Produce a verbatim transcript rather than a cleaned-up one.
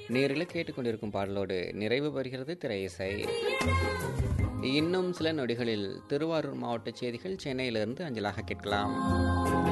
நேரில் கேட்டுக்கொண்டிருக்கும் பாடலோடு நிறைவு பெறுகிறது திரை இசை. இன்னும் சில நொடிகளில் திருவாரூர் மாவட்ட செய்திகள் சென்னையிலிருந்து அஞ்சலாக கேட்கலாம்.